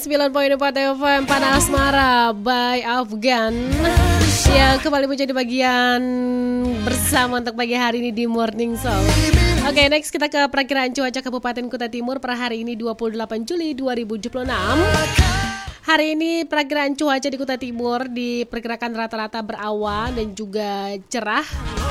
9.4 FM Panas Mara by Afgan. Ya, kembali menjadi bagian bersama untuk pagi hari ini di Morning Show. Oke, next kita ke perakiraan cuaca Kabupaten Kuta Timur per hari ini 28 Juli 2076. Hari ini perakiraan cuaca di Kuta Timur diperkirakan rata-rata berawan dan juga cerah.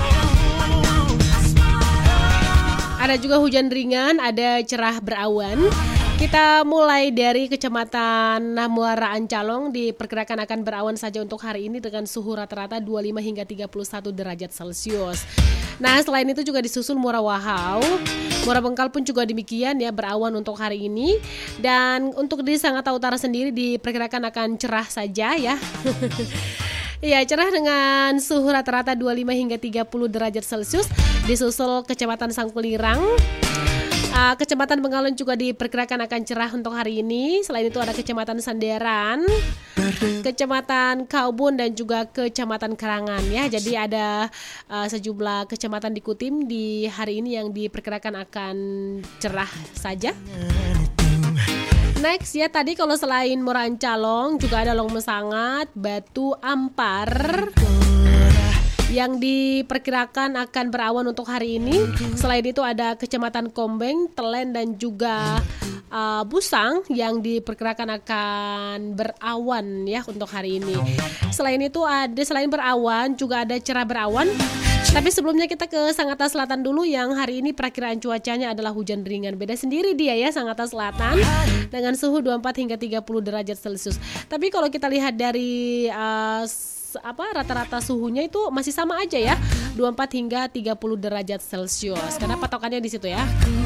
Ada juga hujan ringan, ada cerah berawan. Kita mulai dari Kecamatan Muara Ancalong diperkirakan akan berawan saja untuk hari ini dengan suhu rata-rata 25 hingga 31 derajat Celcius. Nah, selain itu juga disusul Muara Wahau. Muara Bengkal pun juga demikian ya, berawan untuk hari ini. Dan untuk di Sangatta Utara sendiri diperkirakan akan cerah saja ya. Ya, cerah dengan suhu rata-rata 25 hingga 30 derajat Celcius. Disusul Kecamatan Sangkulirang. Kecamatan Bengawan juga diperkirakan akan cerah untuk hari ini. Selain itu ada Kecamatan Sanderan, Kecamatan Kaubun dan juga Kecamatan Karangan ya. Jadi ada sejumlah kecamatan di Kutim di hari ini yang diperkirakan akan cerah saja. Next ya, tadi kalau selain Muara Ancalong juga ada Long Mesangat, Batu Ampar yang diperkirakan akan berawan untuk hari ini. Selain itu ada Kecamatan Kombeng, Telen dan juga Busang yang diperkirakan akan berawan ya untuk hari ini. Selain itu selain berawan juga ada cerah berawan. Tapi sebelumnya kita ke Sangatta Selatan dulu yang hari ini perakiraan cuacanya adalah hujan ringan. Beda sendiri dia ya Sangatta Selatan dengan suhu 24 hingga 30 derajat Celcius. Tapi kalau kita lihat dari rata-rata suhunya itu masih sama aja ya, 24 hingga 30 derajat Celcius. Karena patokannya di situ ya.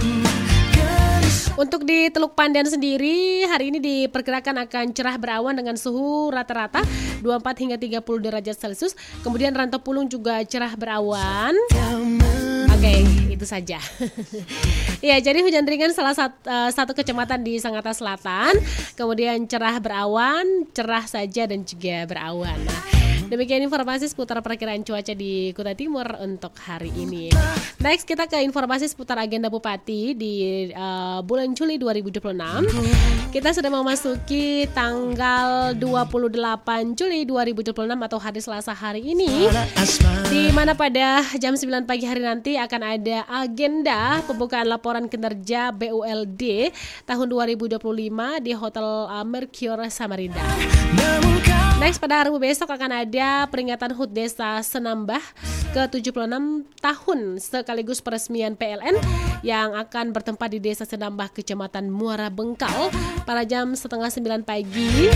Untuk di Teluk Pandan sendiri hari ini diperkirakan akan cerah berawan dengan suhu rata-rata 24 hingga 30 derajat Celcius. Kemudian Rantau Pulung juga cerah berawan. Oke, itu saja. Ya, jadi hujan ringan salah satu kecamatan di Sangatta Selatan. Kemudian cerah berawan, cerah saja dan juga berawan. Nah, demikian informasi seputar perakiraan cuaca di Kuta Timur untuk hari ini. Next kita ke informasi seputar agenda Bupati di bulan Juli 2026. Kita sudah memasuki tanggal 28 Juli 2026 atau hari Selasa hari ini, di mana pada jam 9 pagi hari nanti akan ada agenda pembukaan laporan kinerja BULD tahun 2025 di Hotel Mercure Samarinda. Next pada hari besok akan ada peringatan HUT Desa Senambah ke-76 tahun sekaligus peresmian PLN yang akan bertempat di Desa Senambah Kecamatan Muara Bengkal pada jam 8:30 pagi.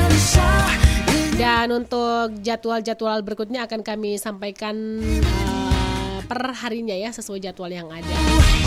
Dan untuk jadwal-jadwal berikutnya akan kami sampaikan per harinya ya sesuai jadwal yang ada.